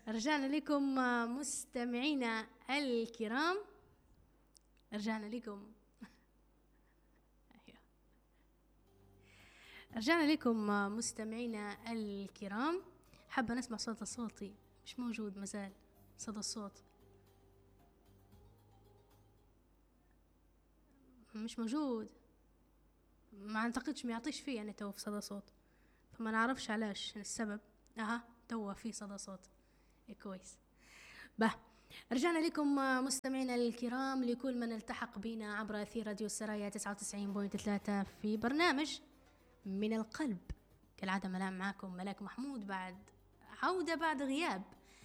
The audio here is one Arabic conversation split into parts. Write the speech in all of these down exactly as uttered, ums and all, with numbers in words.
رجعنا لكم مستمعينا الكرام. رجعنا لكم رجعنا لكم مستمعينا الكرام. حابة نسمع صوت صوتي، مش موجود مازال صدى الصوت، مش موجود. ما اعتقدش ما يعطيش فيه يعني تو في صدى صوت، فما نعرفش علاش السبب. اها تو في صدى صوت كويس. به رجعنا لكم مستمعينا الكرام، لكل من التحق بنا عبر أثير راديو السرايا تسعة وتسعين فاصلة ثلاثة في برنامج من القلب. كالعادة ملام معكم ملاك محمود بعد عودة بعد غياب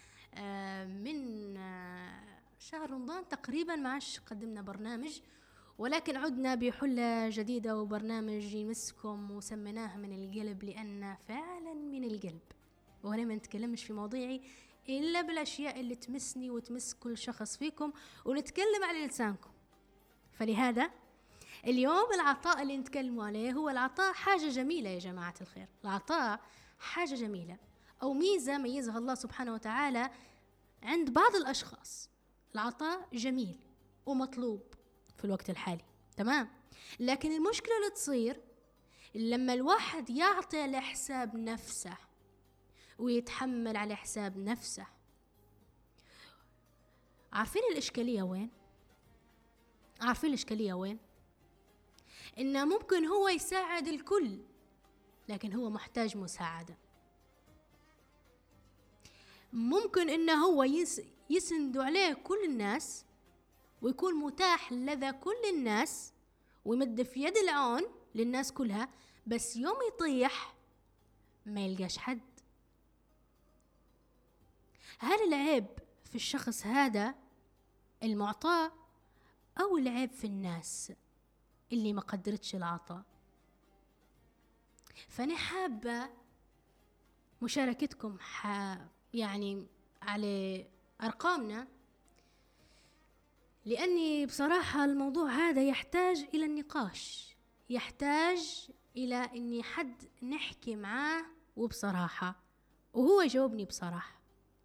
من شهر رمضان تقريبا، ما عادش قدمنا برنامج، ولكن عدنا بحلة جديدة وبرنامج يمسكم وسميناه من القلب، لأن فعلا من القلب. وأنا ما نتكلمش في مواضيعي إلا بالأشياء اللي تمسني وتمس كل شخص فيكم، ونتكلم على لسانكم. فلهذا اليوم العطاء اللي نتكلموا عليه هو العطاء. حاجة جميلة يا جماعة الخير، العطاء حاجة جميلة أو ميزة ميزها الله سبحانه وتعالى عند بعض الأشخاص. العطاء جميل ومطلوب في الوقت الحالي، تمام. لكن المشكلة اللي تصير لما الواحد يعطي على حساب نفسه ويتحمل على حساب نفسه. عارفين الإشكالية وين؟ عارفين الإشكالية وين؟ إنه ممكن هو يساعد الكل لكن هو محتاج مساعدة. ممكن إنه هو يس يسندوا عليه كل الناس ويكون متاح لدى كل الناس ويمد في يد العون للناس كلها، بس يوم يطيح ما يلقاش حد. هل العيب في الشخص هذا المعطاء أو العيب في الناس اللي ما قدرتش العطاء؟ فأنا حابة مشاركتكم يعني على أرقامنا، لأني بصراحة الموضوع هذا يحتاج إلى النقاش، يحتاج إلى أني حد نحكي معاه وبصراحة وهو يجاوبني بصراحة.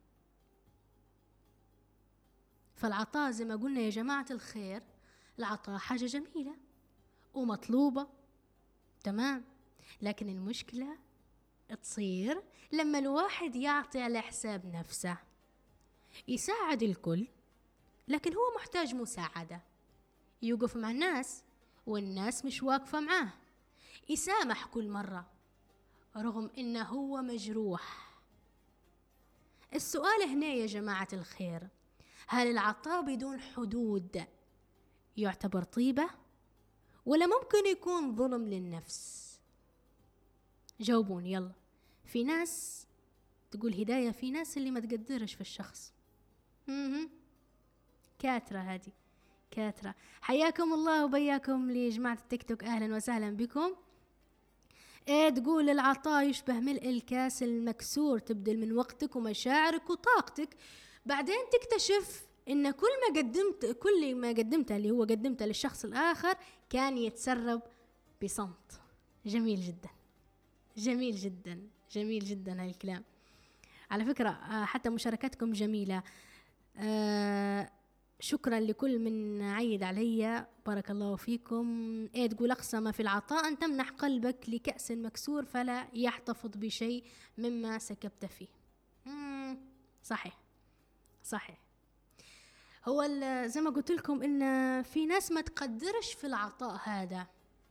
فالعطاء زي ما قلنا يا جماعة الخير، العطاء حاجة جميلة ومطلوبة، تمام. لكن المشكلة تصير لما الواحد يعطي على حساب نفسه، يساعد الكل لكن هو محتاج مساعدة، يوقف مع الناس والناس مش واقفة معاه، يسامح كل مرة رغم إنه هو مجروح. السؤال هنا يا جماعة الخير، هل العطاء بدون حدود يعتبر طيبة ولا ممكن يكون ظلم للنفس؟ جاوبوني يلا. في ناس تقول هداية، في ناس اللي ما تقدرش في الشخص. مم. كاترة هذه كاترة. حياكم الله وبياكم لجماعة التيك توك، أهلا وسهلا بكم. ايه تقول العطاء يشبه ملء الكاس المكسور، تبذل من وقتك ومشاعرك وطاقتك، بعدين تكتشف ان كل ما قدمت كل ما قدمته اللي هو قدمته للشخص الآخر كان يتسرب بصمت. جميل جدا جميل جدا جميل جدا هالكلام. على فكرة حتى مشاركاتكم جميلة، آه شكرا لكل من عيد علي، بارك الله فيكم. ايه تقول أقسم في العطاء أن تمنح قلبك لكأس مكسور فلا يحتفظ بشيء مما سكبت فيه. مم. صحيح صحيح. هو زي ما قلت لكم إن في ناس ما تقدرش في العطاء هذا،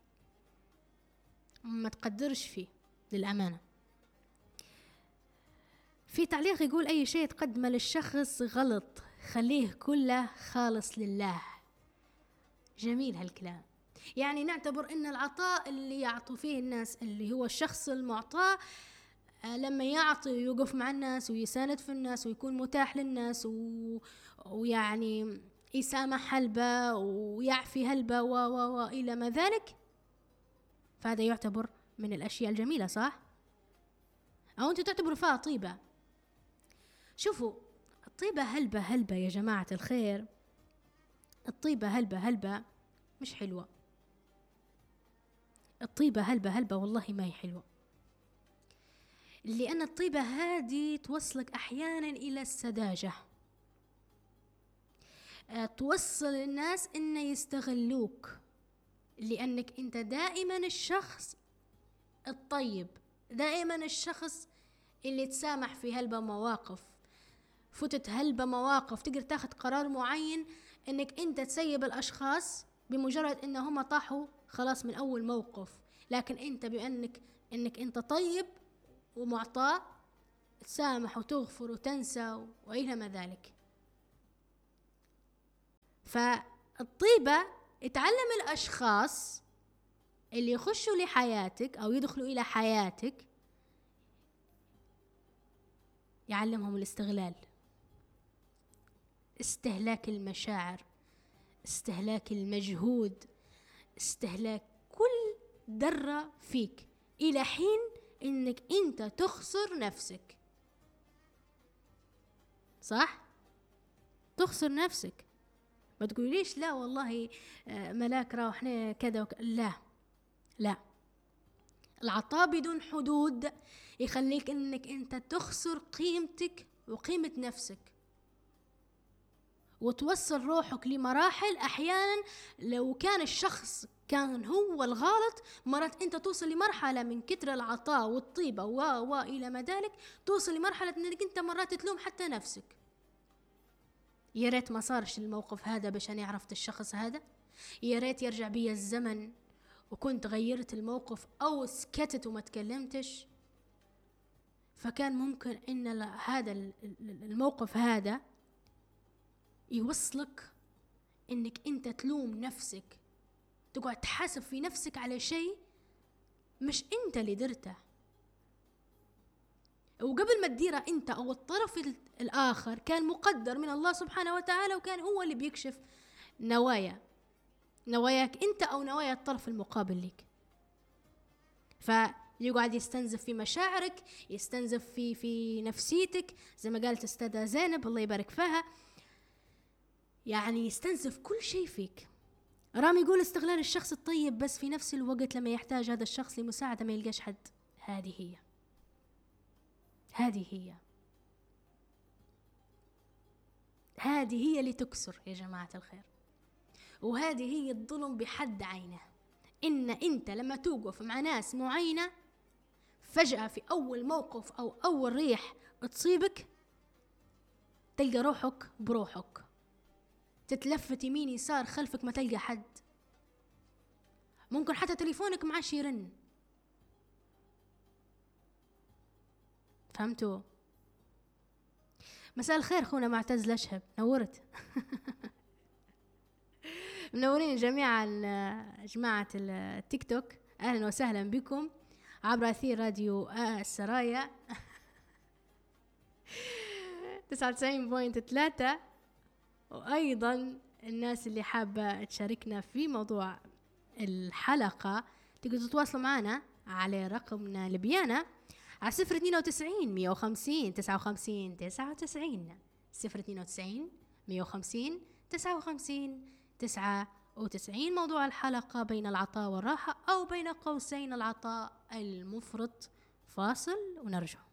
ما تقدرش فيه للأمانة. في تعليق يقول أي شيء تقدمه للشخص غلط، خليه كله خالص لله. جميل هالكلام. يعني نعتبر ان العطاء اللي يعطوا فيه الناس اللي هو الشخص المعطاء لما يعطي ويوقف مع الناس ويساند في الناس ويكون متاح للناس و... ويعني يسامح هلبة ويعفي هلبة و... و... و... إلى ما ذلك، فهذا يعتبر من الأشياء الجميلة، صح؟ أو أنتوا تعتبروا فيها طيبة؟ شوفوا، الطيبة هلبة هلبة يا جماعة الخير، الطيبة هلبة هلبة مش حلوة. الطيبة هلبة هلبة والله ما هي حلوة. لأن الطيبة هذه توصلك أحيانا إلى السذاجة، توصل الناس إن يستغلوك، لأنك أنت دائما الشخص الطيب، دائما الشخص اللي تسامح في هلبة مواقف، فتت هلبة مواقف تقدر تاخد قرار معين إنك أنت تسيب الأشخاص بمجرد إنهم طاحوا خلاص من أول موقف، لكن أنت بأنك إنك أنت طيب ومعطاء تسامح وتغفر وتنسى وإلى ما ذلك. فالطيبة تعلم الأشخاص اللي يخشوا لحياتك أو يدخلوا إلى حياتك، يعلمهم الاستغلال، استهلاك المشاعر، استهلاك المجهود، استهلاك كل ذرة فيك إلى حين إنك أنت تخسر نفسك. صح؟ تخسر نفسك. ما تقوليش لا والله ملاك راوحنا كذا وك... لا لا، العطاء بدون حدود يخليك إنك أنت تخسر قيمتك وقيمة نفسك، وتوصل روحك لمراحل أحيانا لو كان الشخص كان هو الغلط، مرات أنت توصل لمرحلة من كتر العطاء والطيبة و و إلى ما ذلك توصل لمرحلة أنك أنت مرات تلوم حتى نفسك. يا ريت ما صارش الموقف هذا بشان عرفت الشخص هذا، يا ريت يرجع بي الزمن وكنت غيرت الموقف أو سكتت وما تكلمتش، فكان ممكن إن هذا الموقف هذا يوصلك إنك أنت تلوم نفسك، تقعد تحاسب في نفسك على شيء مش أنت اللي درته، وقبل ما تديره أنت أو الطرف الآخر كان مقدر من الله سبحانه وتعالى، وكان هو اللي بيكشف نوايا نواياك أنت أو نوايا الطرف المقابل لك. فيقعد يستنزف في مشاعرك، يستنزف في في نفسيتك، زي ما قالت أستاذة زينب الله يبارك فيها، يعني يستنزف كل شيء فيك. رامي يقول استغلال الشخص الطيب بس في نفس الوقت لما يحتاج هذا الشخص لمساعدة ما يلقاش حد. هذه هي هذه هي هذه هي اللي تكسر يا جماعة الخير، وهذه هي الظلم بحد عينه. إن أنت لما توقف مع ناس معينة فجأة في أول موقف أو أول ريح تصيبك تلقى روحك بروحك، تتلفت يمين يسار خلفك ما تلقى حد، ممكن حتى تليفونك معاش يرن. فهمتوا؟ مساء الخير خونا معتز الأشهب، نورت. منورين جميعا جماعة التيك توك، أهلا وسهلا بكم عبر أثير راديو السرايا تسعة وتسعين فاصلة ثلاثة، وأيضا الناس اللي حابة تشاركنا في موضوع الحلقة تقدروا تتواصلوا معنا على رقمنا لبيانا على صفر اثنين وتسعين مية وخمسين تسعة وخمسين تسعة وتسعين صفر اثنين وتسعين مية وخمسين تسعة وخمسين تسعة وتسعين. موضوع الحلقة بين العطاء والراحة، أو بين قوسين العطاء المفرط. فاصل ونرجع.